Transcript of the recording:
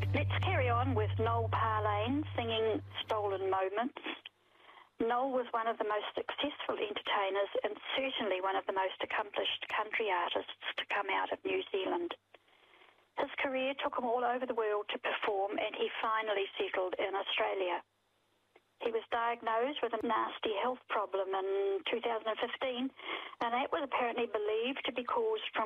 Let's carry on with Noel Parlane singing Stolen Moments. Noel was one of the most successful entertainers and certainly one of the most accomplished country artists to come out of New Zealand. His career took him all over the world to perform, and he finally settled in Australia. He was diagnosed with a nasty health problem in 2015, and that was apparently believed to be caused from